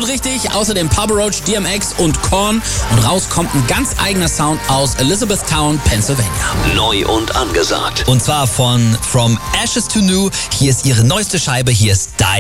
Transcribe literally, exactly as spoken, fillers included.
Absolut richtig. Außerdem Papa Roach, D M X und Korn. Und raus kommt ein ganz eigener Sound aus Elizabethtown, Pennsylvania. Neu und angesagt. Und zwar von From Ashes to New. Hier ist ihre neueste Scheibe. Hier ist Die